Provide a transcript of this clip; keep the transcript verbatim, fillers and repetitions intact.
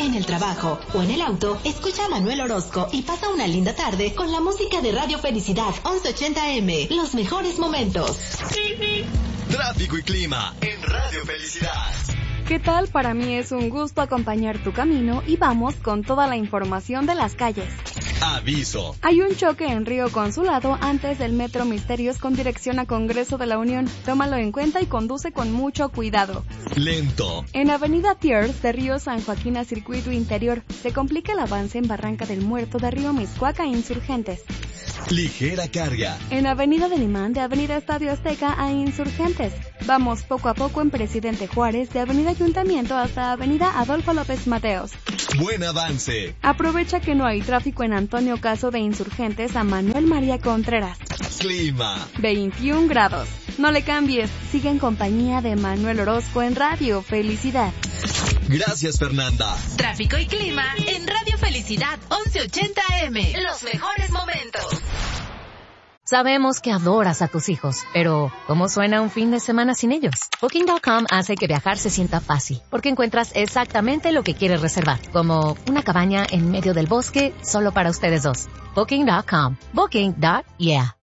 en el trabajo o en el auto, escucha a Manuel Orozco y pasa una linda tarde con la música de Radio Felicidad once ochenta eme. Los mejores momentos. Tráfico y clima en Radio Felicidad. ¿Qué tal? Para mí es un gusto acompañar tu camino y vamos con toda la información de las calles. Aviso. Hay un choque en Río Consulado antes del Metro Misterios con dirección a Congreso de la Unión. Tómalo en cuenta y conduce con mucho cuidado. Lento. En Avenida Thiers de Río San Joaquín a Circuito Interior se complica el avance en Barranca del Muerto de Río Miscuac a Insurgentes. Ligera carga. En Avenida del Imán de Avenida Estadio Azteca a Insurgentes. Vamos poco a poco en Presidente Juárez de Avenida Ayuntamiento hasta Avenida Adolfo López Mateos. Buen avance. Aprovecha que no hay tráfico en Antonio Caso de Insurgentes a Manuel María Contreras. Clima. veintiún grados. No le cambies, sigue en compañía de Manuel Orozco en Radio Felicidad. Gracias, Fernanda. Tráfico y clima en Radio Felicidad once ochenta eme. Los mejores momentos. Sabemos que adoras a tus hijos, pero ¿cómo suena un fin de semana sin ellos? Booking punto com hace que viajar se sienta fácil, porque encuentras exactamente lo que quieres reservar, como una cabaña en medio del bosque solo para ustedes dos. Booking punto com. Booking. Yeah.